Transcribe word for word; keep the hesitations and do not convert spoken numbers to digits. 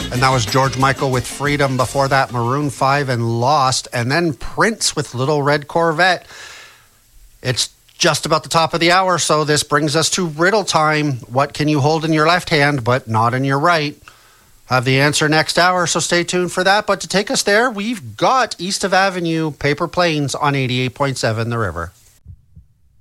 And that was George Michael with Freedom. Before that, Maroon five and Lost. And then Prince with Little Red Corvette. It's just about the top of the hour, so this brings us to riddle time. What can you hold in your left hand but not in your right? Have the answer next hour, so stay tuned for that. But to take us there, we've got East of Avenue, Paper Planes on eighty-eight point seven The River.